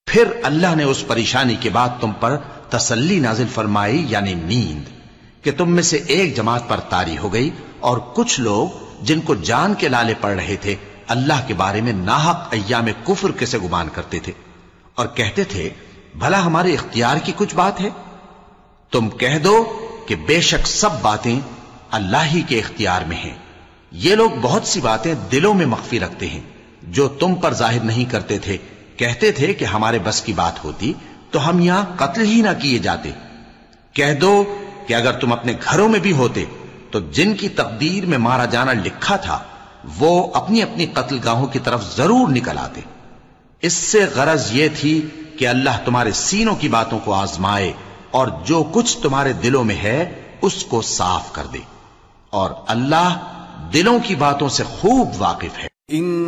फिर अल्लाह ने उस परेशानी के बाद तुम पर तसल्ली नाजिल फरमाई, यानी नींद, कि तुम में से एक जमात पर तारी हो गई और कुछ लोग जिनको जान के लाले पड़ रहे थे अल्लाह के बारे में नाहक अय्याम कुफ्र के से गुमान करते थे और कहते थे भला हमारे इख्तियार की कुछ बात है। तुम कह दो कि बेशक सब बातें अल्लाह ही के इख्तियार में हैं। ये लोग बहुत सी बातें दिलों में मख्फी रखते हैं जो तुम पर जाहिर नहीं करते थे। कहते थे कि हमारे बस की बात होती तो हम यहां कत्ल ही ना किए जाते। कह दो कि अगर तुम अपने घरों में भी होते तो जिनकी तकदीर में मारा जाना लिखा था वो अपनी अपनी कत्लगाहों की तरफ जरूर निकल आते। इससे गरज ये थी कि अल्लाह तुम्हारे सीनों की बातों को आजमाए और जो कुछ तुम्हारे दिलों में है उसको साफ कर दे, और अल्लाह दिलों की बातों से खूब वाकिफ है।